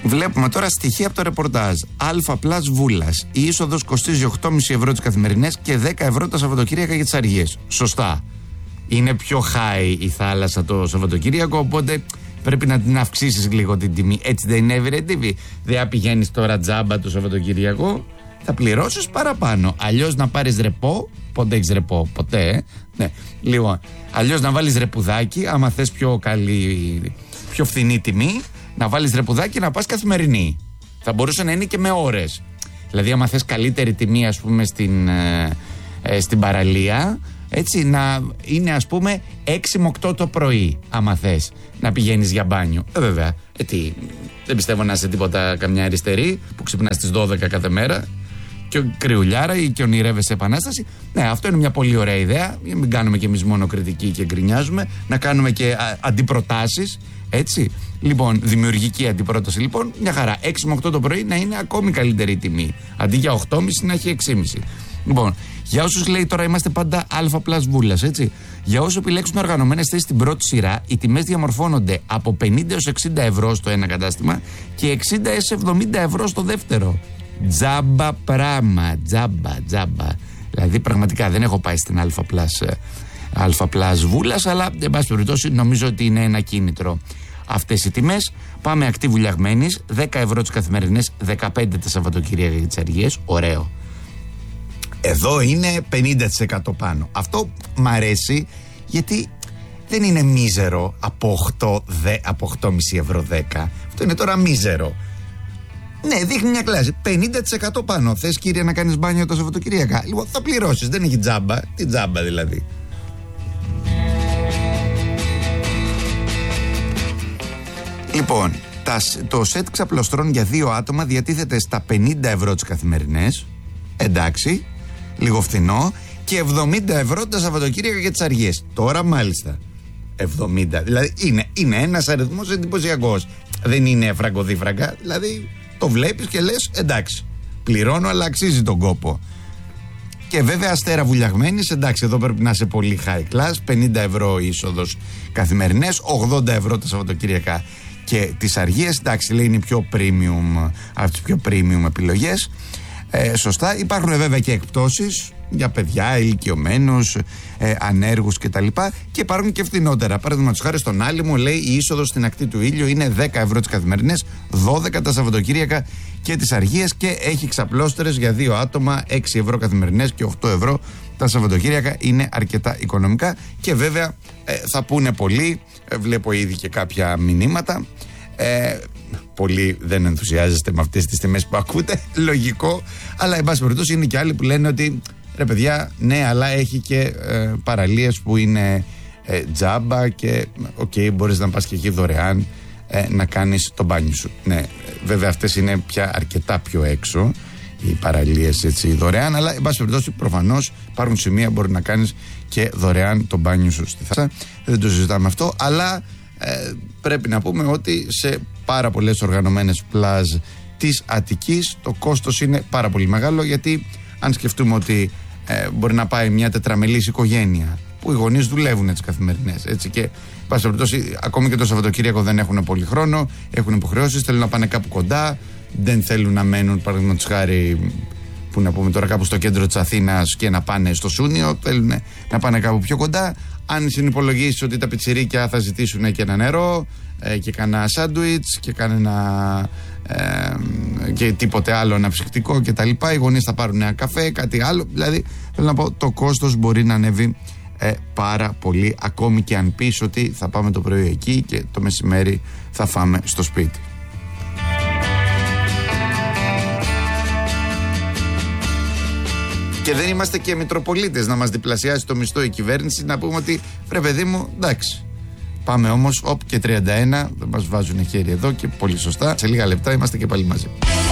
Βλέπουμε τώρα στοιχεία από το ρεπορτάζ. Α+ Βούλας. Η είσοδος κοστίζει 8,5 ευρώ τις καθημερινές και 10 ευρώ τα Σαββατοκύριακα για τις αργίες. Σωστά. Είναι πιο high η θάλασσα το Σαββατοκύριακο, οπότε πρέπει να την αυξήσεις λίγο την τιμή. Έτσι δεν είναι, Every? Δεν πηγαίνεις τώρα τζάμπα το Σαββατοκύριακο, θα πληρώσεις παραπάνω. Αλλιώς να πάρεις ρεπό. Πότε έχεις ρεπό? Ποτέ. Ναι. Λοιπόν, αλλιώς να βάλεις ρεπουδάκι, άμα θες πιο φθηνή τιμή, να βάλεις ρεπουδάκι να πας καθημερινή. Θα μπορούσε να είναι και με ώρες. Δηλαδή, άμα θες καλύτερη τιμή, ας πούμε, στην παραλία, έτσι, να είναι, ας πούμε, 6 με 8 το πρωί, άμα θες να πηγαίνεις για μπάνιο. Βέβαια. Δεν πιστεύω να είσαι τίποτα καμιά αριστερή που ξυπνάς στις 12 κάθε μέρα και κρυουλιάρα ή και ονειρεύεσαι επανάσταση. Ναι, αυτό είναι μια πολύ ωραία ιδέα. Μην κάνουμε κι εμείς μόνο κριτική και γκρινιάζουμε, να κάνουμε και αντιπροτάσεις. Έτσι. Λοιπόν, δημιουργική αντιπρόταση, λοιπόν, μια χαρά. 6 με 8 το πρωί να είναι ακόμη καλύτερη η τιμή. Αντί για 8,5 να έχει 6,5. Λοιπόν, για όσους, λέει, τώρα είμαστε πάντα Α+ Βούλας, έτσι. Για όσους επιλέξουν οργανωμένες θέσεις στην πρώτη σειρά, οι τιμές διαμορφώνονται από 50 έως 60 ευρώ στο ένα κατάστημα και 60 έως 70 ευρώ στο δεύτερο. Τζάμπα πράγμα. Τζάμπα. Δηλαδή, πραγματικά δεν έχω πάει στην Α+ Βούλας, αλλά εν πάση περιπτώσει νομίζω ότι είναι ένα κίνητρο αυτές οι τιμές. Πάμε ακτή βουλιαγμένης, 10 ευρώ τις καθημερινές, 15 τα Σαββατοκύριακα για τις αργίες. Ωραίο. Εδώ είναι 50% πάνω. Αυτό μ' αρέσει, γιατί δεν είναι μίζερο από 8,5 ευρώ 10. Αυτό είναι τώρα μίζερο. Ναι, δείχνει μια κλάση. 50% πάνω. Θες, κύριε, να κάνεις μπάνιο το Σαββατοκύριακα? Λοιπόν, θα πληρώσεις. Δεν έχει τζάμπα. Τι τζάμπα δηλαδή? Λοιπόν, το σετ ξαπλωστρών για 2 άτομα διατίθεται στα 50 ευρώ τις καθημερινές. Εντάξει, λίγο φθηνό. Και 70 ευρώ τα Σαββατοκύριακα για τις αργίες. Τώρα μάλιστα 70. Δηλαδή είναι ένας αριθμός εντυπωσιακός. Δεν είναι φραγκοδίφραγκα. Δηλαδή το βλέπεις και λες, εντάξει, πληρώνω, αλλά αξίζει τον κόπο. Και βέβαια αστέρα βουλιαγμένης, εντάξει, εδώ πρέπει να είσαι πολύ high class. 50 ευρώ είσοδος καθημερινές, 80 ευρώ τα Σαββατοκύριακα και τις αργίες. Εντάξει, λέει, είναι πιο premium, από τις πιο premium επιλογές. Σωστά. Υπάρχουν βέβαια και εκπτώσεις για παιδιά, ηλικιωμένους, ανέργους κτλ. Και υπάρχουν και φθηνότερα. Παραδείγματος χάρη, στον Άλυμο, λέει, η είσοδος στην ακτή του ήλιου είναι 10 ευρώ τις καθημερινές, 12 τα Σαββατοκύριακα και τις αργίες, και έχει ξαπλώστερες για 2 άτομα, 6 ευρώ καθημερινές και 8 ευρώ τα Σαββατοκύριακα. Είναι αρκετά οικονομικά και βέβαια θα πούνε πολλοί, βλέπω ήδη και κάποια μηνύματα. Πολλοί δεν ενθουσιάζεστε με αυτές τις τιμές που ακούτε, λογικό, αλλά εν πάση περιπτώσει είναι και άλλοι που λένε ότι ρε παιδιά, ναι, αλλά έχει και παραλίες που είναι τζάμπα και μπορείς να πας και εκεί δωρεάν να κάνεις το μπάνιο σου. Ναι, βέβαια αυτές είναι πια αρκετά πιο έξω οι παραλίες, έτσι, δωρεάν, αλλά εν πάση περιπτώσει προφανώς υπάρχουν σημεία που μπορεί να κάνεις και δωρεάν το μπάνιο σου στη θάλασσα. Δεν το συζητάμε αυτό, αλλά πρέπει να πούμε ότι σε πάρα πολλές οργανωμένες πλάζ της Αττικής το κόστος είναι πάρα πολύ μεγάλο, γιατί αν σκεφτούμε ότι μπορεί να πάει μια τετραμελής οικογένεια που οι γονείς δουλεύουν τις καθημερινές, έτσι, και πάση περιπτώσει ακόμη και το Σαββατοκύριακο δεν έχουν πολύ χρόνο, έχουν υποχρεώσεις, θέλουν να πάνε κάπου κοντά, δεν θέλουν να μένουν, παραδείγματος χάρη, που να πούμε τώρα, κάπου στο κέντρο της Αθήνας και να πάνε στο Σούνιο, θέλουν να πάνε κάπου πιο κοντά. Αν συνυπολογίσεις ότι τα πιτσιρίκια θα ζητήσουν και ένα νερό και κανένα σάντουιτς και κανένα και τίποτε άλλο αναψυκτικό και τα λοιπά, οι γονείς θα πάρουν ένα καφέ, κάτι άλλο. Δηλαδή θέλω να πω, το κόστος μπορεί να ανέβει πάρα πολύ, ακόμη και αν πεις ότι θα πάμε το πρωί εκεί και το μεσημέρι θα φάμε στο σπίτι. Και δεν είμαστε και μητροπολίτες να μας διπλασιάσει το μισθό η κυβέρνηση, να πούμε ότι βρε παιδί μου, εντάξει, πάμε όμως, και 31, δεν μας βάζουν χέρι εδώ, και πολύ σωστά. Σε λίγα λεπτά είμαστε και πάλι μαζί.